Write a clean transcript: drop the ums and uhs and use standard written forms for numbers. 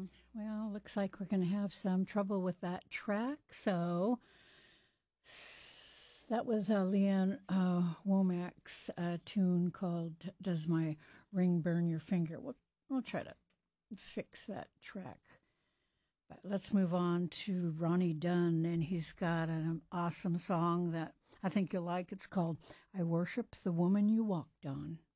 Well, looks like we're going to have some trouble with that track. So that was Leanne Womack's tune called "Does My Ring Burn Your Finger?" We'll try to fix that track. But let's move on to Ronnie Dunn, and he's got an awesome song that I think you'll like. It's called "I Worship the Woman You Walked On."